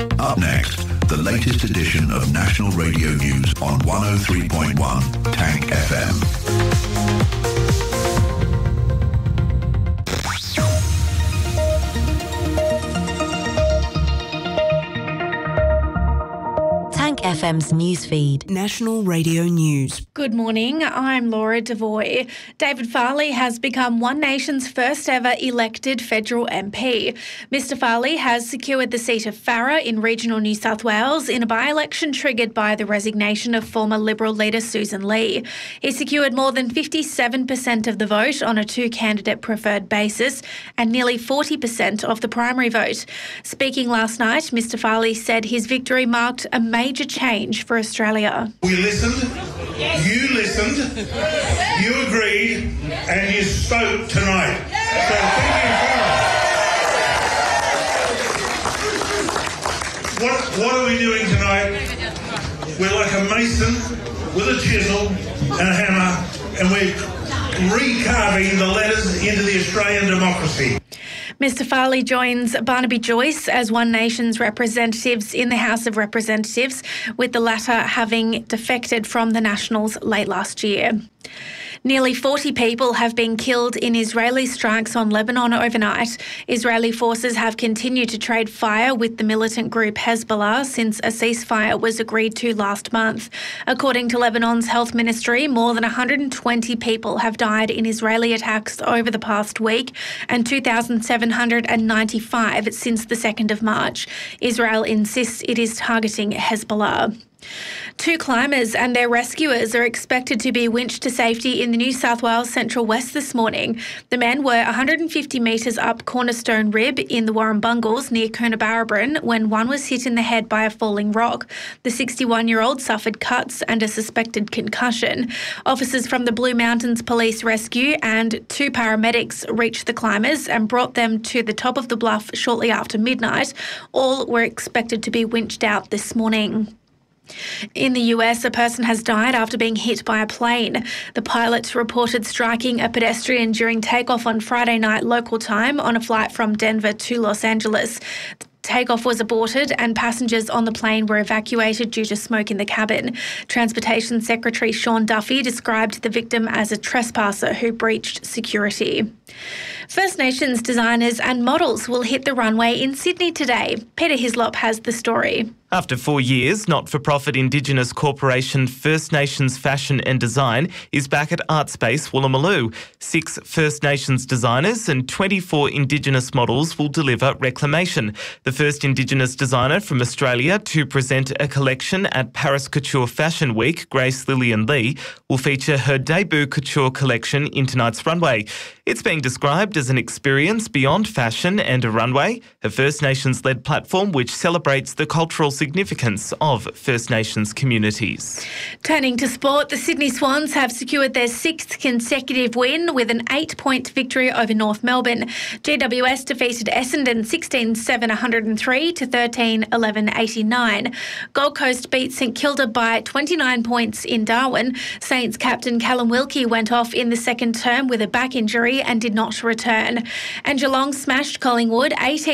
Up next, the latest edition of National Radio News on 103.1 Tank FM. FM's newsfeed. National Radio News. Good morning, I'm Laura Devoy. David Farley has become One Nation's first ever elected federal MP. Mr Farley has secured the seat of Farrer in regional New South Wales in a by-election triggered by the resignation of former Liberal leader Susan Lee. He secured more than 57% of the vote on a two-candidate preferred basis and nearly 40% of the primary vote. Speaking last night, Mr Farley said his victory marked a major change for Australia. We listened, you listened, you agreed, and you spoke tonight. So thank you, Farrell. What are we doing tonight? We're like a mason with a chisel and a hammer, and we're recarving the letters into the Australian democracy. Mr Farley joins Barnaby Joyce as One Nation's representatives in the House of Representatives, with the latter having defected from the Nationals late last year. Nearly 40 people have been killed in Israeli strikes on Lebanon overnight. Israeli forces have continued to trade fire with the militant group Hezbollah since a ceasefire was agreed to last month. According to Lebanon's health ministry, more than 120 people have died in Israeli attacks over the past week and 2,795 since the 2nd of March. Israel insists it is targeting Hezbollah. Two climbers and their rescuers are expected to be winched to safety in the New South Wales Central West this morning. The men were 150 metres up Cornerstone Rib in the Warrumbungles near Coonabarabran when one was hit in the head by a falling rock. The 61-year-old suffered cuts and a suspected concussion. Officers from the Blue Mountains Police Rescue and two paramedics reached the climbers and brought them to the top of the bluff shortly after midnight. All were expected to be winched out this morning. In the US, a person has died after being hit by a plane. The pilot reported striking a pedestrian during takeoff on Friday night local time on a flight from Denver to Los Angeles. Takeoff was aborted and passengers on the plane were evacuated due to smoke in the cabin. Transportation Secretary Sean Duffy described the victim as a trespasser who breached security. First Nations designers and models will hit the runway in Sydney today. Peter Hislop has the story. After 4 years, not-for-profit Indigenous corporation First Nations Fashion and Design is back at Artspace Woolloomooloo. 6 First Nations designers and 24 Indigenous models will deliver reclamation. The first Indigenous designer from Australia to present a collection at Paris Couture Fashion Week, Grace Lillian Lee, will feature her debut couture collection in tonight's runway. It's being described as an experience beyond fashion and a runway, a First Nations-led platform which celebrates the cultural significance of First Nations communities. Turning to sport, the Sydney Swans have secured their 6th consecutive win with an 8-point victory over North Melbourne. GWS defeated Essendon 16-7-103 to 13-11-89. Gold Coast beat St Kilda by 29 points in Darwin. Saints captain Callum Wilkie went off in the second term with a back injury and did not return. And Geelong smashed Collingwood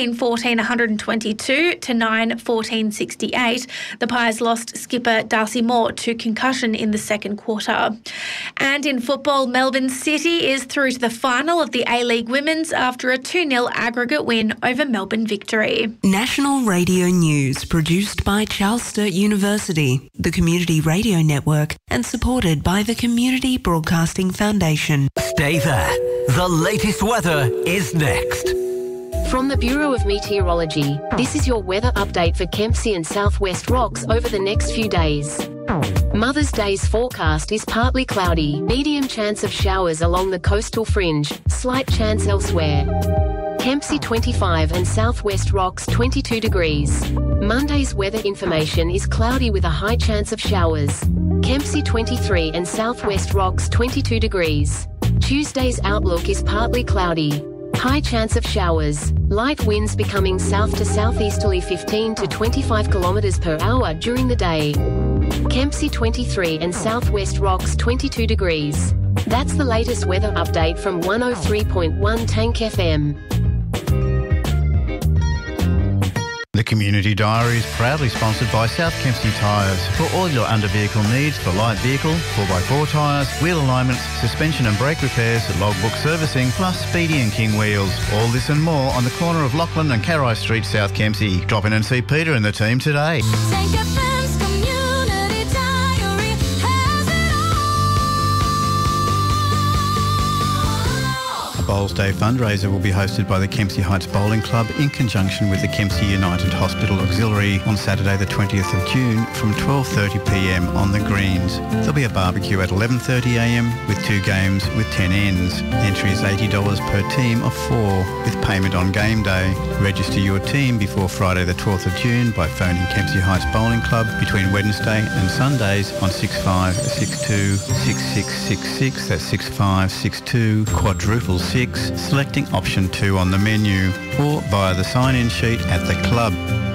18-14-122 to 9-14-68. The Pies lost skipper Darcy Moore to concussion in the second quarter. And in football, Melbourne City is through to the final of the A-League Women's after a 2-0 aggregate win over Melbourne Victory. National Radio News produced by Charles Sturt University, the Community Radio Network, and supported by the Community Broadcasting Foundation. Stay there. The latest weather is next. From the Bureau of Meteorology, this is your weather update for Kempsey and Southwest Rocks over the next few days. Mother's Day's forecast is partly cloudy, medium chance of showers along the coastal fringe, slight chance elsewhere. Kempsey 25 and Southwest Rocks 22 degrees. Monday's weather information is cloudy with a high chance of showers. Kempsey 23 and Southwest Rocks 22 degrees. Tuesday's outlook is partly cloudy. High chance of showers. Light winds becoming south to southeasterly 15 to 25 kilometres per hour during the day. Kempsey 23 and Southwest Rocks 22 degrees. That's the latest weather update from 103.1 Tank FM. The Community Diary is proudly sponsored by South Kempsey Tyres. For all your under-vehicle needs for light vehicle, 4x4 tyres, wheel alignments, suspension and brake repairs, logbook servicing, plus Speedy and King wheels. All this and more on the corner of Lachlan and Carrai Street, South Kempsey. Drop in and see Peter and the team today. Bowls Day fundraiser will be hosted by the Kempsey Heights Bowling Club in conjunction with the Kempsey United Hospital Auxiliary on Saturday the 20th of June from 12:30pm on the greens. There'll be a barbecue at 11:30am with 2 games with 10 ends. Entry is $80 per team of 4 with payment on game day. Register your team before Friday the 12th of June by phoning Kempsey Heights Bowling Club between Wednesday and Sundays on 6562 6666. That's 6562 quadruple 6, selecting option 2 on the menu, or via the sign-in sheet at the club.